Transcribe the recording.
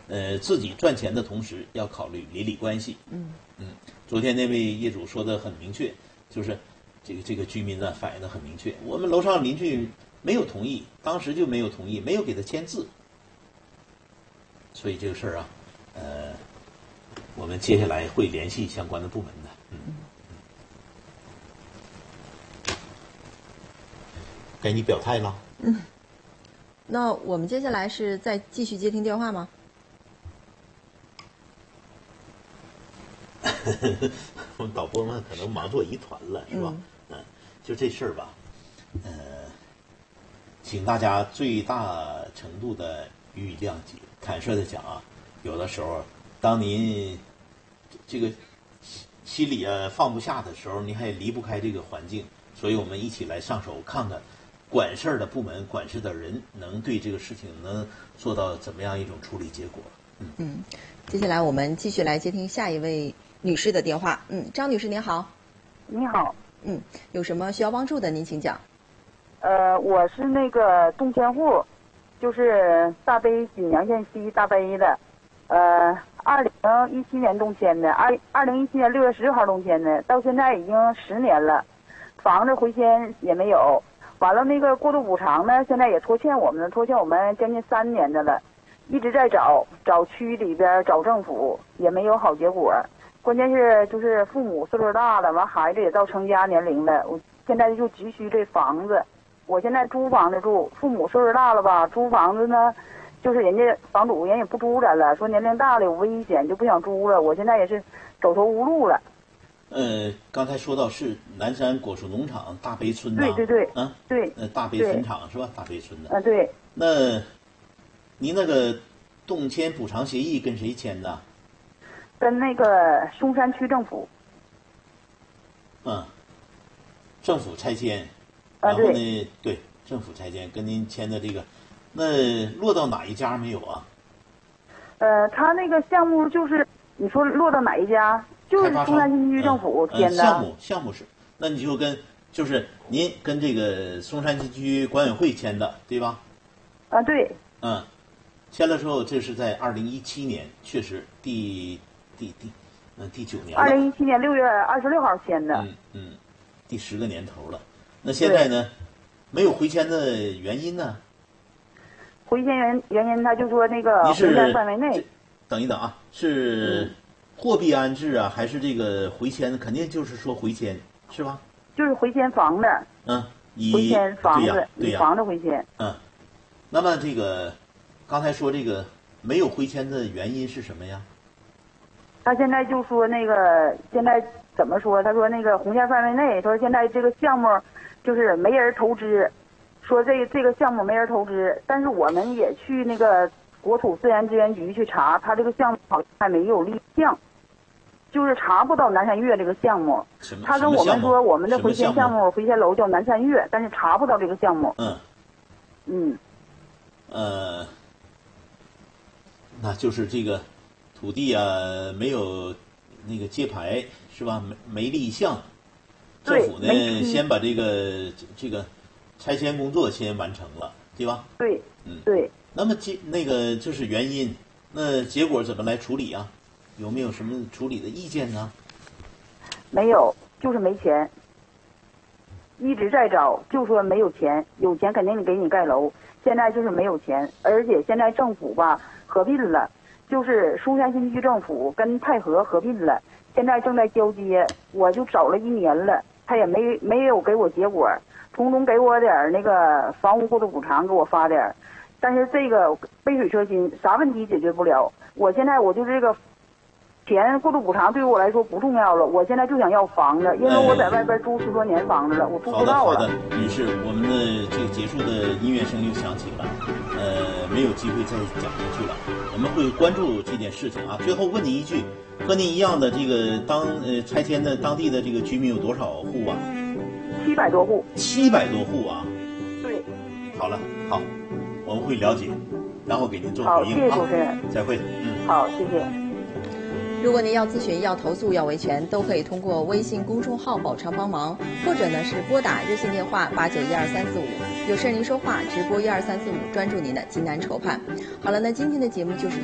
自己赚钱的同时要考虑邻里关系。昨天那位业主说的很明确，就是这个居民呢反映的很明确，我们楼上邻居没有同意，当时就没有同意，没有给他签字。所以这个事儿啊，我们接下来会联系相关的部门的。该你表态了。 那我们接下来是再继续接听电话吗？ 我们导播们可能忙作一团了，是吧？就这事儿吧，请大家最大程度的予以谅解。坦率的讲啊，有的时候，当您这个心里放不下的时候，您还离不开这个环境，所以我们一起来上手看看，管事儿的部门、管事的人能对这个事情能做到怎么样一种处理结果。 接下来我们继续来接听下一位女士的电话。张女士您好。 你好。 有什么需要帮助的您请讲。 我是那个动迁户，就是大悲锦阳县西大悲的，2017年动迁的，2017年6月10号动迁的，到现在已经10年了，房子回迁也没有，完了那个过渡补偿呢，现在也拖欠我们将近3年的了，一直在找区里边找政府，也没有好结果。关键是就是父母岁数大了，完孩子也到成家年龄了，我现在就急需这房子。我现在租房子住，父母岁数大了吧，租房子呢，就是人家房主人也不租咱了，说年龄大了有危险，就不想租了。我现在也是走投无路了。 刚才说到是南山果树农场大悲村的。 对。对。 大悲村场是吧？大悲村的。 对。 那您那个动迁补偿协议跟谁签的？ 跟那个松山区政府。 政府拆迁。然后呢，对，政府拆迁跟您签的这个，那落到哪一家没有啊？ 他那个项目就是你说落到哪一家？就是松山新区政府签的。 项目是，那你就是您跟这个松山新区管委会签的，对吧？ 对。 签了之后，这是在2017年，确实第9年了。 2017年6月26号签的。 第10个年头了。那现在呢，没有回迁的原因呢？ 回迁原因，他就说那个回迁范围内。 等一等啊，是货币安置啊，还是这个回迁？肯定就是说回迁，是吧？ 就是回迁房子。回迁房子，以房子回迁。 那么这个刚才说这个没有回迁的原因是什么呀？ 他现在就说那个现在怎么说？他说那个红线范围内，他说现在这个项目就是没人投资，说这个项目没人投资，但是我们也去那个国土自然资源局去查，他这个项目好像还没有立项，就是查不到南山月这个项目。他跟我们说我们的回迁项目回迁楼叫南山月，但是查不到这个项目。 那就是这个土地啊没有那个揭牌是吧？没立项。政府呢，先把这个拆迁工作先完成了，对吧？ 对。对。 那么那个这是原因，那结果怎么来处理啊？有没有什么处理的意见呢？ 没有，就是没钱。一直在找，就说没有钱，有钱肯定给你盖楼。现在就是没有钱，而且现在政府吧合并了，就是松山新区政府跟太和合并了。现在正在交接，我就找了1年了，他也没有给我结果，从中给我点那个房屋过渡补偿，给我发点，但是这个杯水车薪，啥问题解决不了。我现在就是这个钱过渡补偿对于我来说不重要了，我现在就想要房子，因为我在外边租10多年房子了，我租不到了。 好的，女士，我们的这个结束的音乐声又响起了，没有机会再讲下去了，我们会关注这件事情啊。最后问你一句。和您一样的这个拆迁的当地的这个居民有多少户啊 ？700多户。 700多户啊？ 对。 好了，好，我们会了解，然后给您做回应。 好，谢谢主持人。 再会。 好，谢谢。 如果您要咨询、要投诉、要维权，都可以通过微信公众号“宝昌帮忙”，或者呢是拨打热线电话8912-345，有事您说话，直播12345，专注您的急难愁盼。好了，那今天的节目就是。